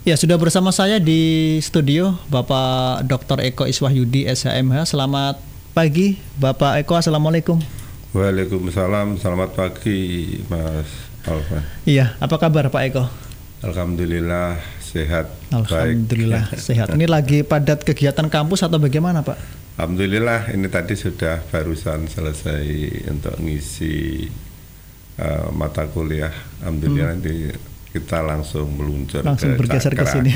Ya, sudah bersama saya di studio Bapak Dr. Eko Iswahyudi SHMH. Selamat pagi Bapak Eko, Assalamualaikum. Waalaikumsalam, selamat pagi Mas Alvan. Iya, apa kabar Pak Eko? Alhamdulillah sehat. Alhamdulillah baik. Sehat. Ini lagi padat kegiatan kampus atau bagaimana Pak? Alhamdulillah ini tadi sudah barusan selesai untuk ngisi mata kuliah. Alhamdulillah nanti kita langsung meluncur bergeser ke sini.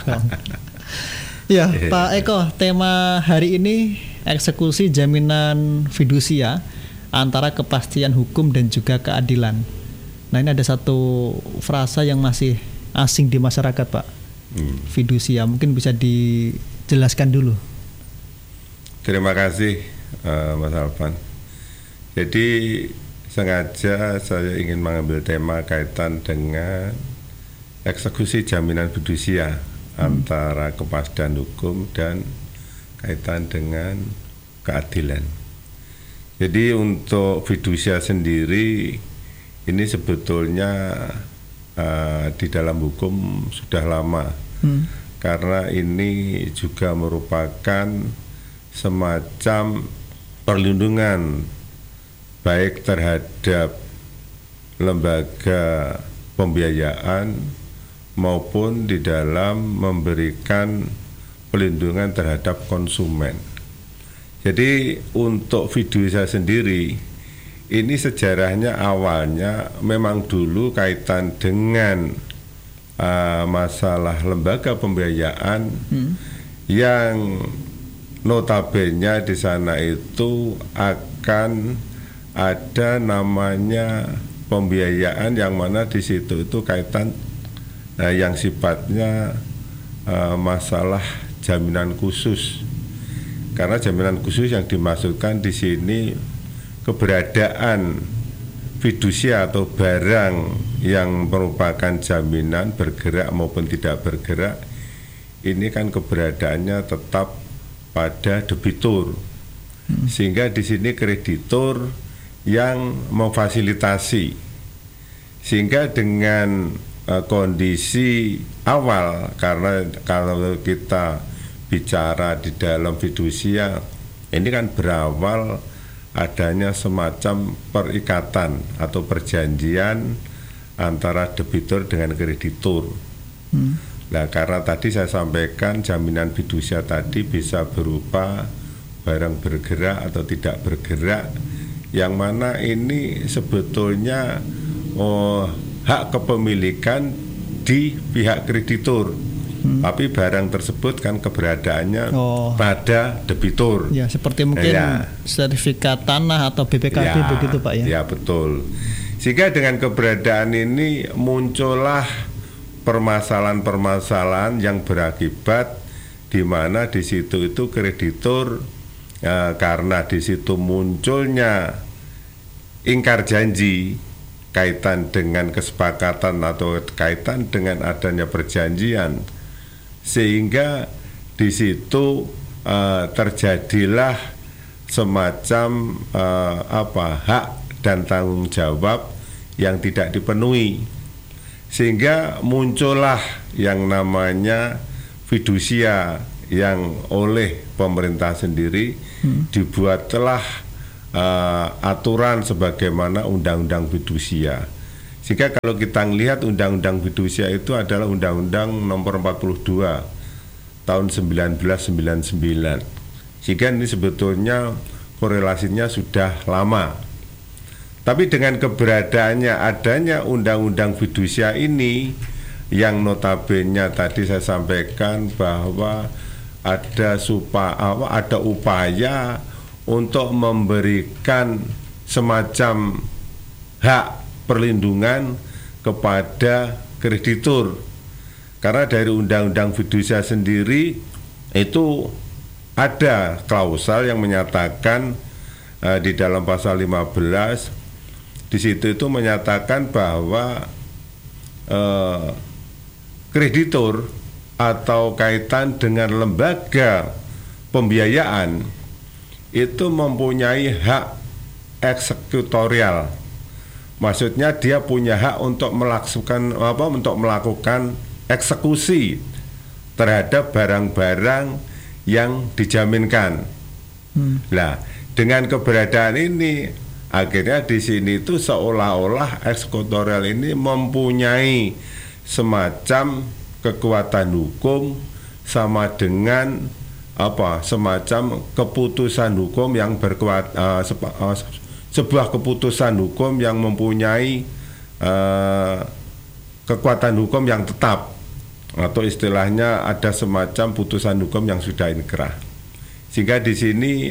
Ya, Pak Eko, tema hari ini eksekusi jaminan fidusia antara kepastian hukum dan juga keadilan. Nah, ini ada satu frasa yang masih asing di masyarakat, Pak. Fidusia, mungkin bisa dijelaskan dulu. Terima kasih Mas Alvan. Jadi sengaja saya ingin mengambil tema kaitan dengan eksekusi jaminan fidusia antara kepastian hukum dan kaitan dengan keadilan. Jadi untuk fidusia sendiri ini sebetulnya di dalam hukum sudah lama, karena ini juga merupakan semacam perlindungan baik terhadap lembaga pembiayaan maupun di dalam memberikan pelindungan terhadap konsumen. Jadi untuk fidusia sendiri ini sejarahnya awalnya memang dulu kaitan dengan masalah lembaga pembiayaan yang notabene di sana itu akan ada namanya pembiayaan yang mana di situ itu kaitan yang sifatnya masalah jaminan khusus. Karena jaminan khusus yang dimaksudkan di sini keberadaan fidusia atau barang yang merupakan jaminan bergerak maupun tidak bergerak, ini kan keberadaannya tetap pada debitur. Sehingga di sini kreditur yang memfasilitasi. Sehingga dengan kondisi awal, karena kalau kita bicara di dalam fidusia ini kan berawal adanya semacam perikatan atau perjanjian antara debitur dengan kreditur. Nah, karena tadi saya sampaikan jaminan fidusia tadi bisa berupa barang bergerak atau tidak bergerak, yang mana ini sebetulnya hak kepemilikan di pihak kreditur, tapi barang tersebut kan keberadaannya pada debitur. Ya, seperti mungkin sertifikat tanah atau BPKB begitu Pak ya. Ya betul. Sehingga dengan keberadaan ini muncullah permasalahan-permasalahan yang berakibat di mana di situ itu kreditur karena di situ munculnya ingkar janji kaitan dengan kesepakatan atau kaitan dengan adanya perjanjian, sehingga di situ terjadilah semacam hak dan tanggung jawab yang tidak dipenuhi, sehingga muncullah yang namanya fidusia yang oleh pemerintah sendiri dibuatlah aturan sebagaimana undang-undang fidusia. Sehingga kalau kita melihat undang-undang fidusia itu adalah undang-undang nomor 42 tahun 1999. Sehingga ini sebetulnya korelasinya sudah lama. Tapi dengan keberadaannya adanya undang-undang fidusia ini yang notabene tadi saya sampaikan bahwa ada upaya untuk memberikan semacam hak perlindungan kepada kreditur. Karena dari undang-undang fidusia sendiri itu ada klausal yang menyatakan di dalam pasal 15 di situ itu menyatakan bahwa kreditur atau kaitan dengan lembaga pembiayaan itu mempunyai hak eksekutorial. Maksudnya dia punya hak untuk melakukan eksekusi terhadap barang-barang yang dijaminkan. Nah, dengan keberadaan ini akhirnya di sini itu seolah-olah eksekutorial ini mempunyai semacam kekuatan hukum sama dengan semacam keputusan hukum yang sebuah keputusan hukum yang mempunyai kekuatan hukum yang tetap, atau istilahnya ada semacam putusan hukum yang sudah inkrah. Sehingga di sini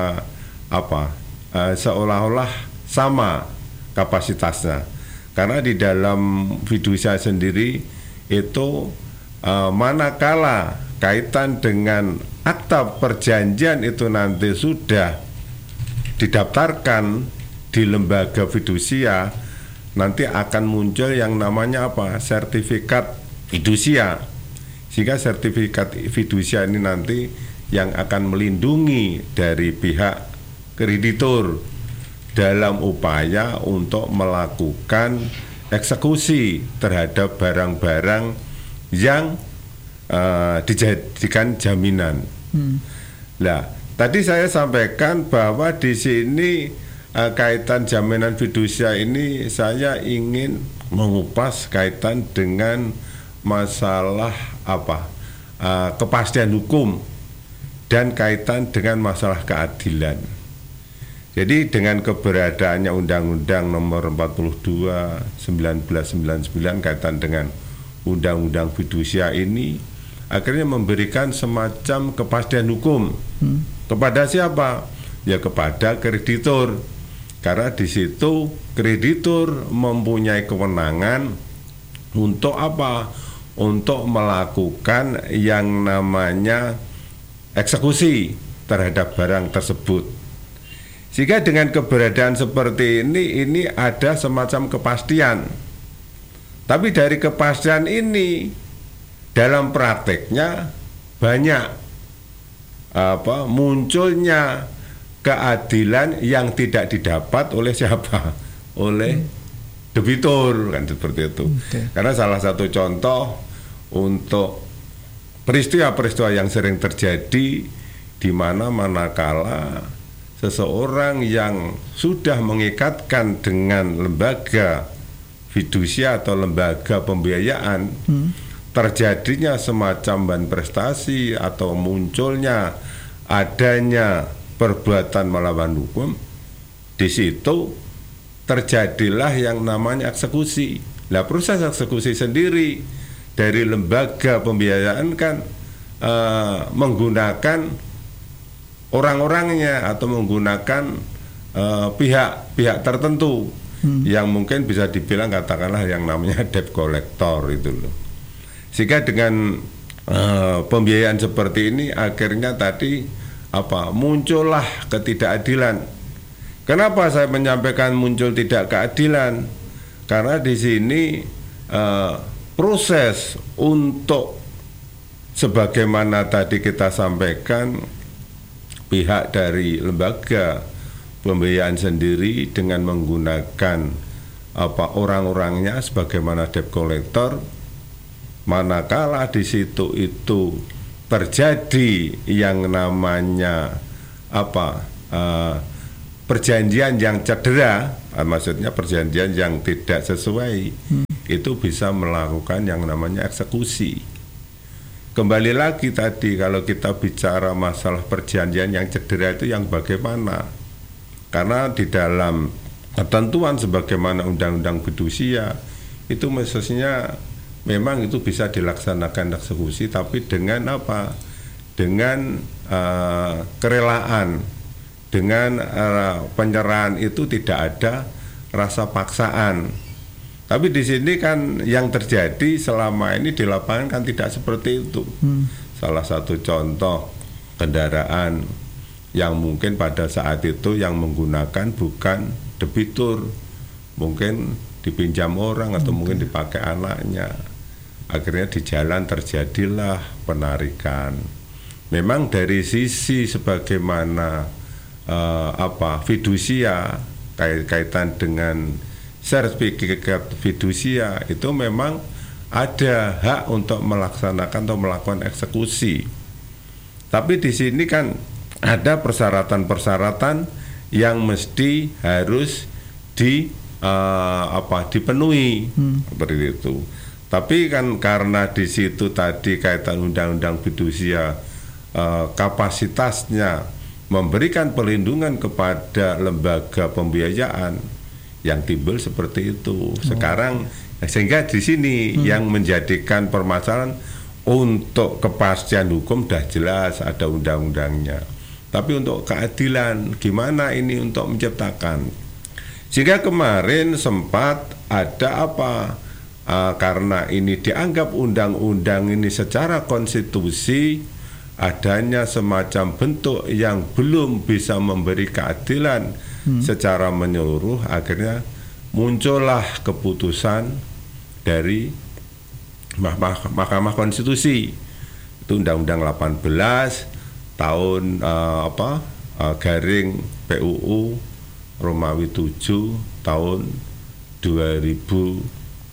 seolah-olah sama kapasitasnya, karena di dalam fidusia sendiri itu manakala kaitan dengan akta perjanjian itu nanti sudah didaftarkan di lembaga fidusia, nanti akan muncul yang namanya sertifikat fidusia. Sehingga sertifikat fidusia ini nanti yang akan melindungi dari pihak kreditur dalam upaya untuk melakukan eksekusi terhadap barang-barang yang dijadikan jaminan. Nah, tadi saya sampaikan bahwa di sini kaitan jaminan fidusia ini saya ingin mengupas kaitan dengan masalah kepastian hukum dan kaitan dengan masalah keadilan. Jadi dengan keberadaannya Undang-Undang Nomor 42 1999 kaitan dengan Undang-Undang Fidusia ini akhirnya memberikan semacam kepastian hukum kepada siapa? Ya kepada kreditur. Karena di situ kreditur mempunyai kewenangan untuk untuk melakukan yang namanya eksekusi terhadap barang tersebut. Sehingga dengan keberadaan seperti ini ada semacam kepastian. Tapi dari kepastian ini dalam prakteknya banyak munculnya keadilan yang tidak didapat oleh siapa? Oleh debitur, kan seperti itu. Karena salah satu contoh untuk peristiwa-peristiwa yang sering terjadi di manakala seseorang yang sudah mengikatkan dengan lembaga fidusia atau lembaga pembiayaan, terjadinya semacam ban prestasi atau munculnya adanya perbuatan melawan hukum, di situ terjadilah yang namanya eksekusi. Nah, proses eksekusi sendiri dari lembaga pembiayaan kan menggunakan orang-orangnya atau menggunakan pihak-pihak tertentu yang mungkin bisa dibilang katakanlah yang namanya debt collector itu loh. Sehingga dengan pembiayaan seperti ini akhirnya tadi muncullah ketidakadilan. Kenapa saya menyampaikan muncul tidak keadilan? Karena di sini proses untuk sebagaimana tadi kita sampaikan, pihak dari lembaga pembiayaan sendiri dengan menggunakan orang-orangnya sebagaimana debt collector, manakala di situ itu terjadi yang namanya perjanjian yang cedera, maksudnya perjanjian yang tidak sesuai, itu bisa melakukan yang namanya eksekusi. Kembali lagi tadi, kalau kita bicara masalah perjanjian yang cedera itu yang bagaimana? Karena di dalam ketentuan sebagaimana Undang-Undang Fidusia itu mestinya memang itu bisa dilaksanakan eksekusi, tapi dengan dengan kerelaan, dengan penyerahan, itu tidak ada rasa paksaan. Tapi di sini kan yang terjadi selama ini di lapangan kan tidak seperti itu. Salah satu contoh kendaraan yang mungkin pada saat itu yang menggunakan bukan debitur, mungkin dipinjam orang atau mungkin dipakai anaknya. Akhirnya di jalan terjadilah penarikan. Memang dari sisi sebagaimana fidusia kaitan dengan sertifikat fidusia itu memang ada hak untuk melaksanakan atau melakukan eksekusi. Tapi di sini kan ada persyaratan-persyaratan yang mesti harus dipenuhi seperti itu. Tapi kan karena di situ tadi kaitan undang-undang fidusia kapasitasnya memberikan perlindungan kepada lembaga pembiayaan yang timbul seperti itu. Sekarang sehingga di sini yang menjadikan permasalahan untuk kepastian hukum dah jelas ada undang-undangnya. Tapi untuk keadilan gimana ini untuk menciptakan? Sehingga kemarin sempat ada karena ini dianggap undang-undang ini secara konstitusi adanya semacam bentuk yang belum bisa memberi keadilan secara menyeluruh, akhirnya muncullah keputusan dari Mahkamah Konstitusi itu Undang-Undang 18 tahun garing PUU Romawi 7 tahun 2022.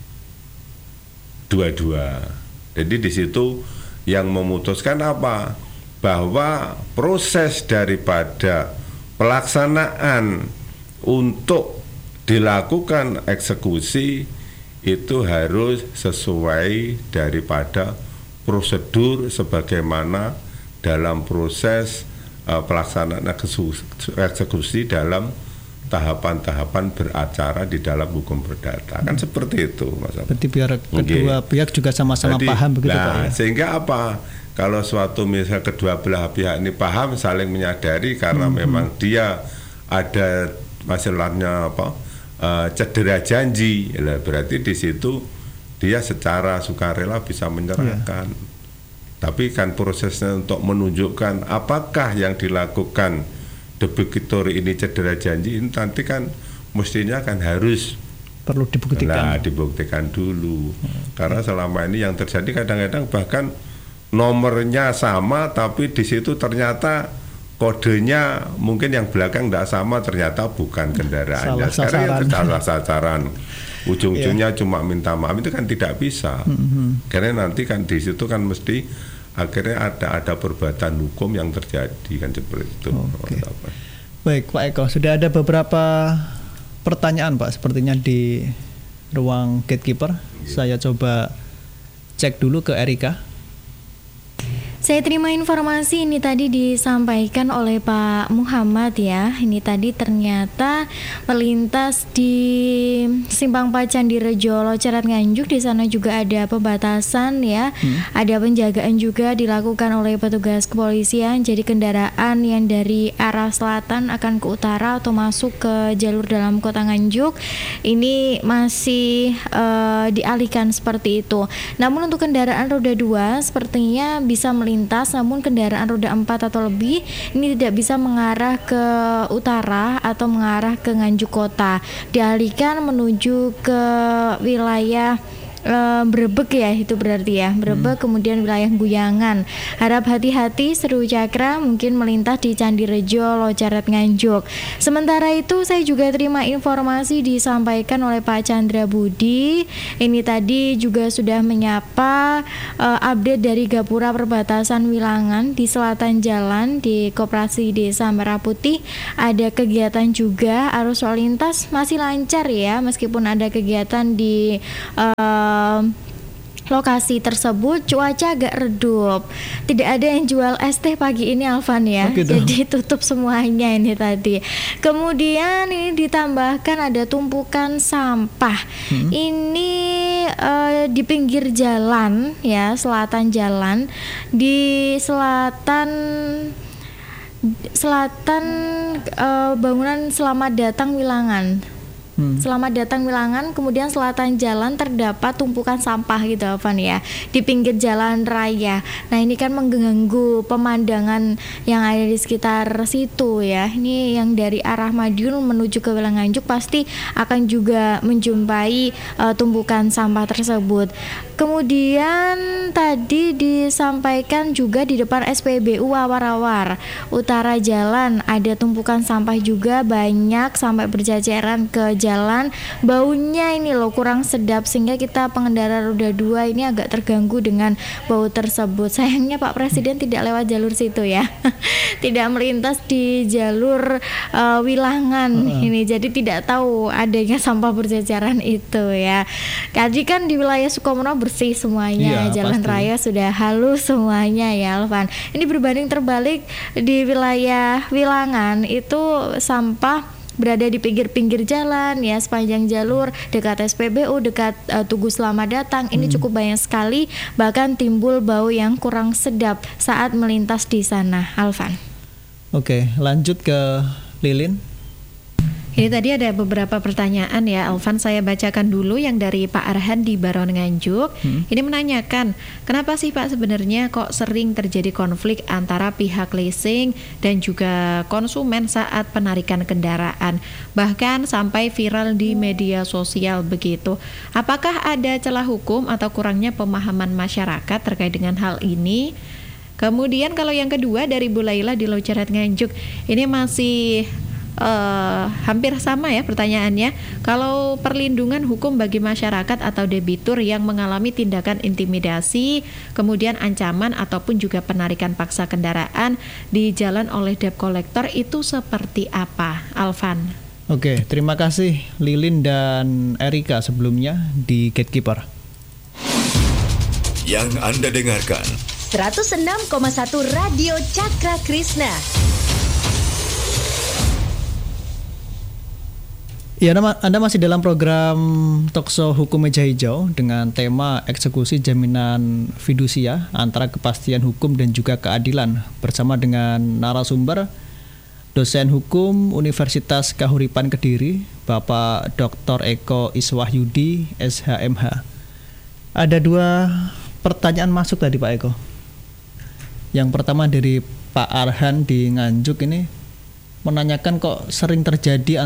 Jadi di situ yang memutuskan bahwa proses daripada pelaksanaan untuk dilakukan eksekusi itu harus sesuai daripada prosedur sebagaimana dalam proses pelaksanaan eksekusi dalam tahapan-tahapan beracara di dalam hukum perdata. Kan seperti itu, Mas. Berarti biar kedua pihak juga sama-sama paham begitu, Pak. Ya? Sehingga kalau suatu misal kedua belah pihak ini paham, saling menyadari karena memang dia ada masalahnya cedera janji, berarti di situ dia secara sukarela bisa menyerahkan. Tapi kan prosesnya untuk menunjukkan apakah yang dilakukan debitur ini cedera janji ini nanti kan mestinya kan harus perlu dibuktikan. Dibuktikan dulu. Karena selama ini yang terjadi kadang-kadang bahkan nomornya sama tapi di situ ternyata kodenya mungkin yang belakang tidak sama, ternyata bukan kendaraannya. Sekarang yang salah sasaran, ujung-ujungnya cuma minta maaf, itu kan tidak bisa. Karena nanti kan di situ kan mesti akhirnya ada perbuatan hukum yang terjadi kan seperti itu. Baik Pak Eko, sudah ada beberapa pertanyaan Pak sepertinya di ruang gatekeeper. Saya coba cek dulu ke Erika. Saya terima informasi ini tadi disampaikan oleh Pak Muhammad ya. Ini tadi ternyata melintas di Simpang Pacan di Rejo Locerat Nganjuk, di sana juga ada pembatasan ya. Ada penjagaan juga dilakukan oleh petugas kepolisian. Jadi kendaraan yang dari arah selatan akan ke utara atau masuk ke jalur dalam kota Nganjuk ini masih dialihkan seperti itu. Namun untuk kendaraan roda 2 sepertinya bisa melintas, namun kendaraan roda 4 atau lebih ini tidak bisa mengarah ke utara atau mengarah ke Nganjuk kota, dialihkan menuju ke wilayah Brebek ya, itu berarti ya Brebek, kemudian wilayah Guyangan. Harap hati-hati, Seru Cakra mungkin melintas di Candi Rejo Locaret Nganjuk. Sementara itu saya juga terima informasi disampaikan oleh Pak Chandra Budi. Ini tadi juga sudah menyapa update dari Gapura Perbatasan Wilangan di selatan jalan di Koperasi Desa Merah Putih. Ada kegiatan juga, arus lalu lintas masih lancar ya, meskipun ada kegiatan di lokasi tersebut. Cuaca agak redup, tidak ada yang jual es teh pagi ini Alvan ya, jadi tutup semuanya ini tadi. Kemudian ini ditambahkan ada tumpukan sampah ini di pinggir jalan ya, selatan jalan, di selatan bangunan Selamat Datang Wilangan. Selamat Datang Wilangan, kemudian selatan jalan terdapat tumpukan sampah gitu Alvan ya, di pinggir jalan raya. Nah ini kan mengganggu pemandangan yang ada di sekitar situ ya. Ini yang dari arah Madiun menuju ke Wilangan Nganjuk pasti akan juga menjumpai tumpukan sampah tersebut. Kemudian tadi disampaikan juga di depan SPBU Awar-Awar utara jalan ada tumpukan sampah juga banyak sampai berjajaran ke jalan, baunya ini loh kurang sedap sehingga kita pengendara roda 2 ini agak terganggu dengan bau tersebut. Sayangnya Pak Presiden tidak lewat jalur situ ya. Tidak melintas di jalur Wilangan ini, jadi tidak tahu adanya sampah berjajaran itu ya. Tadi kan di wilayah Sukomono bersih semuanya, jalan pasti. raya sudah halus semuanya ya Alvan. Ini berbanding terbalik di wilayah Wilangan itu sampah berada di pinggir-pinggir jalan ya, sepanjang jalur dekat SPBU, dekat Tugu Selamat Datang. Ini cukup banyak sekali, bahkan timbul bau yang kurang sedap saat melintas di sana, Alvan. Oke, lanjut ke Lilin. Ini tadi ada beberapa pertanyaan ya Alvan, saya bacakan dulu yang dari Pak Arhan di Baron Nganjuk. Ini menanyakan, kenapa sih Pak sebenarnya kok sering terjadi konflik antara pihak leasing dan juga konsumen saat penarikan kendaraan, bahkan sampai viral di media sosial begitu. Apakah ada celah hukum atau kurangnya pemahaman masyarakat terkait dengan hal ini? Kemudian kalau yang kedua dari Bu Laila di Locerat Nganjuk, ini masih hampir sama ya pertanyaannya. Kalau perlindungan hukum bagi masyarakat atau debitur yang mengalami tindakan intimidasi, kemudian ancaman ataupun juga penarikan paksa kendaraan di jalan oleh debt collector itu seperti apa, Alvan? Oke, terima kasih Lilin dan Erika sebelumnya di Gatekeeper. Yang Anda dengarkan 106,1 Radio Cakra Krishna. Ya, Anda masih dalam program Talkshow Hukum Meja Hijau dengan tema eksekusi jaminan fidusia antara kepastian hukum dan juga keadilan, bersama dengan narasumber dosen hukum Universitas Kahuripan Kediri, Bapak Dr. Eko Iswahyudi, SHMH. Ada 2 pertanyaan masuk tadi Pak Eko. Yang pertama dari Pak Arhan di Nganjuk, ini menanyakan kok sering terjadi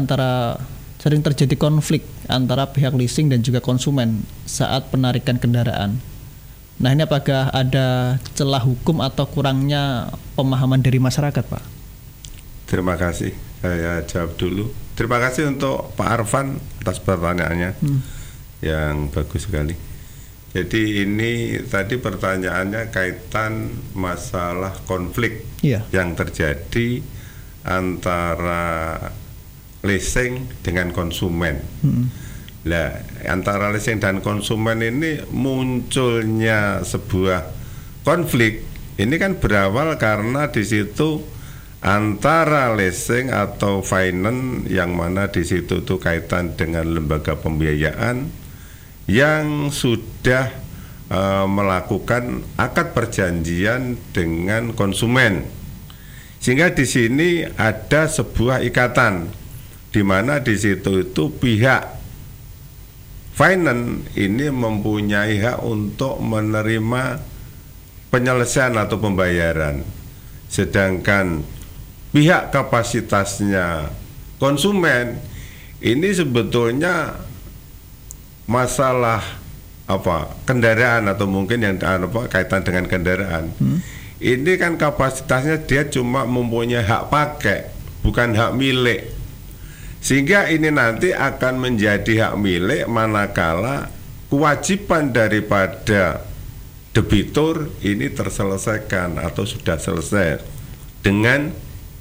konflik antara pihak leasing dan juga konsumen saat penarikan kendaraan. Nah, ini apakah ada celah hukum atau kurangnya pemahaman dari masyarakat, Pak? Terima kasih, saya jawab dulu. Terima kasih untuk Pak Arfan atas pertanyaannya yang bagus sekali. Jadi ini tadi pertanyaannya kaitan masalah konflik yang terjadi antara leasing dengan konsumen. Nah, antara leasing dan konsumen ini munculnya sebuah konflik. Ini kan berawal karena di situ antara leasing atau finance yang mana di situ tuh kaitan dengan lembaga pembiayaan yang sudah melakukan akad perjanjian dengan konsumen. Sehingga di sini ada sebuah ikatan di mana di situ itu pihak finance ini mempunyai hak untuk menerima penyelesaian atau pembayaran, sedangkan pihak kapasitasnya konsumen ini sebetulnya masalah kendaraan atau mungkin yang kaitan dengan kendaraan. Ini kan kapasitasnya dia cuma mempunyai hak pakai, bukan hak milik. Sehingga ini nanti akan menjadi hak milik manakala kewajiban daripada debitur ini terselesaikan atau sudah selesai dengan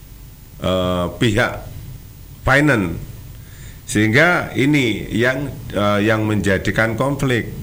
pihak finance. Sehingga ini yang menjadikan konflik.